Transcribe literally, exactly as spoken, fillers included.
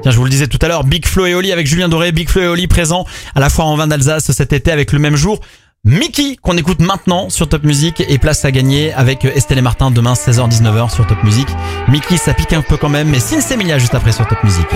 Tiens, je vous le disais tout à l'heure, Big Flo et Oli avec Julien Doré, Big Flo et Oli présents à la foire en vin d'Alsace cet été avec le même jour. Mickey qu'on écoute maintenant sur Top Music et place à gagner avec Estelle et Martin demain seize heures dix-neuf heures sur Top Music. Mickey, ça pique un peu quand même, mais Sinsemilia juste après sur Top Music.